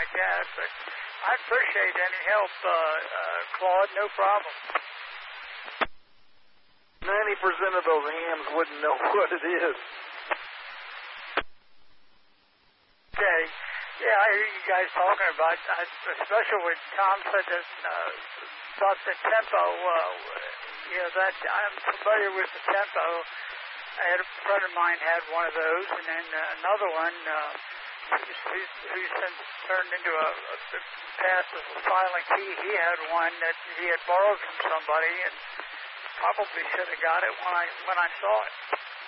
like that. But I appreciate any help, Claude. No problem. 90% of those hams wouldn't know what it is. Okay. Yeah, I hear you guys talking about, especially when Tom said that about the tempo. That I'm familiar with the tempo. I had a friend of mine had one of those, and then another one who's since turned into a past a silent key. He had one that he had borrowed from somebody, and probably should have got it when I saw it.